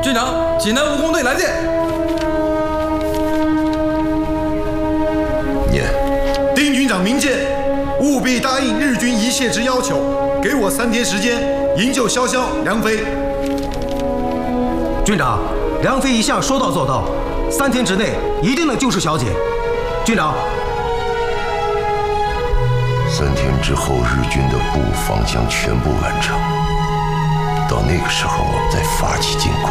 军长，济南武工队来电。 念。 丁军长明鉴，务必答应日军一切之要求，给我3天时间营救潇潇、梁飞。 军长，梁飞一向说到做到，3天之内一定能救出小姐。军长 ，3天之后，日军的布防将全部完成。到那个时候，我们再发起进攻。